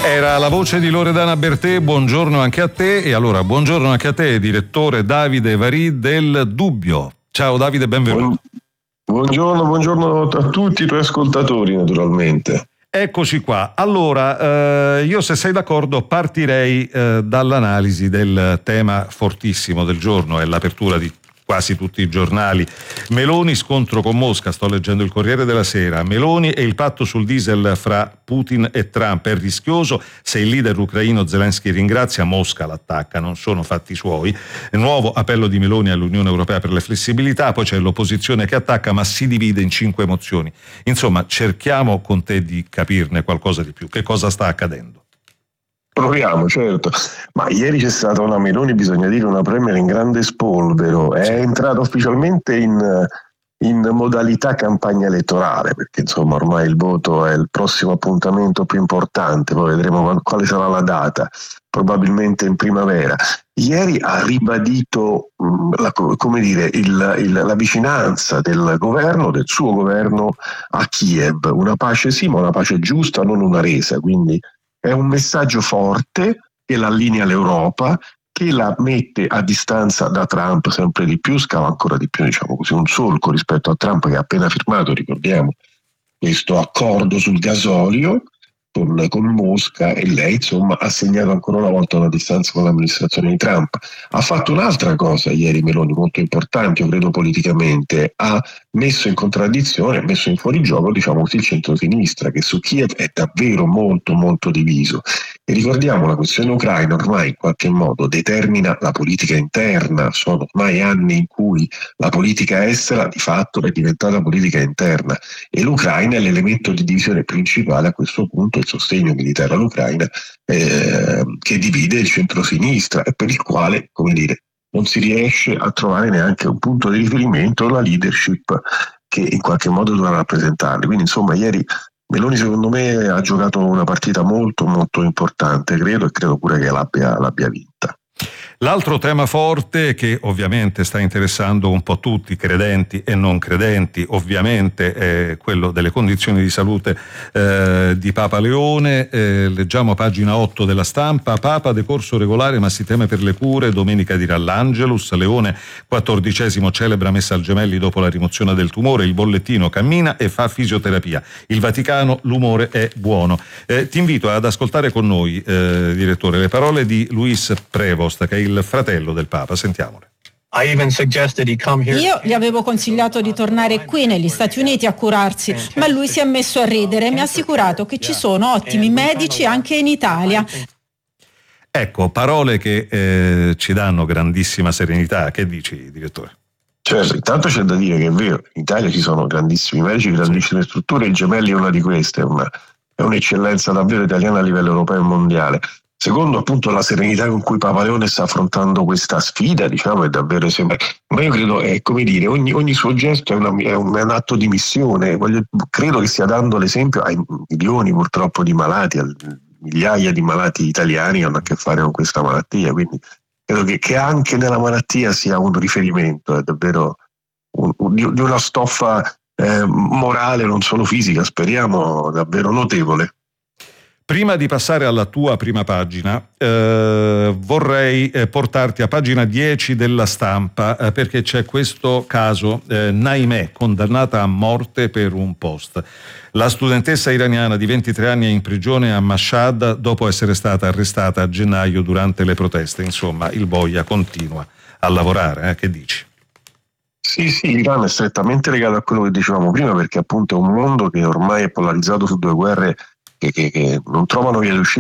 Era la voce di Loredana Bertè, buongiorno anche a te. E allora buongiorno anche a te, direttore Davide Varì del Dubbio. Ciao Davide, benvenuto. Buongiorno a tutti i tuoi ascoltatori, naturalmente. Eccoci qua. Allora, io se sei d'accordo partirei dall'analisi del tema fortissimo del giorno, è l'apertura di quasi tutti i giornali. Meloni scontro con Mosca, sto leggendo il Corriere della Sera. Meloni e il patto sul diesel fra Putin e Trump è rischioso, se il leader ucraino Zelensky ringrazia, Mosca l'attacca, non sono fatti suoi. Nuovo appello di Meloni all'Unione Europea per le flessibilità, poi c'è l'opposizione che attacca ma si divide in 5 mozioni. Insomma, cerchiamo con te di capirne qualcosa di più. Che cosa sta accadendo? Proviamo, certo. Ma ieri c'è stata una Meloni, bisogna dire, una premier in grande spolvero. È entrata ufficialmente in modalità campagna elettorale, perché insomma ormai il voto è il prossimo appuntamento più importante, poi vedremo quale sarà la data, probabilmente in primavera. Ieri ha ribadito la vicinanza del governo, del suo governo a Kiev, una pace sì, ma una pace giusta, non una resa, quindi è un messaggio forte che la allinea all'Europa, che la mette a distanza da Trump sempre di più, scava ancora di più, diciamo così, un solco rispetto a Trump che ha appena firmato, ricordiamo, questo accordo sul gasolio con Mosca, e lei insomma ha segnato ancora una volta una distanza con l'amministrazione di Trump. Ha fatto un'altra cosa ieri Meloni molto importante, io credo politicamente, ha messo in contraddizione, ha messo in fuorigioco, diciamo così, il centro-sinistra, che su Kiev è davvero molto molto diviso. E ricordiamo, la questione ucraina ormai in qualche modo determina la politica interna, sono ormai anni in cui la politica estera di fatto è diventata politica interna e l'Ucraina è l'elemento di divisione principale a questo punto, il sostegno militare all'Ucraina che divide il centro-sinistra e per il quale, come dire, non si riesce a trovare neanche un punto di riferimento, la leadership che in qualche modo dovrà rappresentarli. Quindi insomma ieri Meloni secondo me ha giocato una partita molto molto importante, credo, e credo pure che l'abbia vinta. L'altro tema forte che ovviamente sta interessando un po' tutti, credenti e non credenti, ovviamente è quello delle condizioni di salute di Papa Leone. Leggiamo pagina 8 della Stampa: Papa decorso regolare ma si teme per le cure, domenica dirà l'Angelus. Leone XIV celebra messa al Gemelli dopo la rimozione del tumore, il bollettino cammina e fa fisioterapia. Il Vaticano, l'umore è buono. Ti invito ad ascoltare con noi, direttore, le parole di Luis Prevost, che è il fratello del Papa. Sentiamole. Io gli avevo consigliato di tornare qui negli Stati Uniti a curarsi, ma lui si è messo a ridere e mi ha assicurato che ci sono ottimi medici anche in Italia. Ecco, parole che ci danno grandissima serenità. Che dici, direttore? Certo, intanto c'è da dire che è vero, in Italia ci sono grandissimi medici, grandissime strutture, il Gemelli è una di queste, è un'eccellenza davvero italiana a livello europeo e mondiale. Secondo, appunto, la serenità con cui Papa Leone sta affrontando questa sfida, diciamo, è davvero esemplare. Ma io credo, è come dire, ogni suo gesto è un atto di missione. Credo che stia dando l'esempio ai milioni purtroppo di malati, a migliaia di malati italiani che hanno a che fare con questa malattia. Quindi credo che anche nella malattia sia un riferimento, è davvero di una stoffa morale, non solo fisica, speriamo, davvero notevole. Prima di passare alla tua prima pagina, vorrei portarti a pagina 10 della Stampa, perché c'è questo caso, Naimeh, condannata a morte per un post. La studentessa iraniana di 23 anni è in prigione a Mashhad dopo essere stata arrestata a gennaio durante le proteste. Insomma, il boia continua a lavorare, che dici? Sì, l'Iran è strettamente legato a quello che dicevamo prima, perché appunto è un mondo che ormai è polarizzato su due guerre che non trovano via d'uscita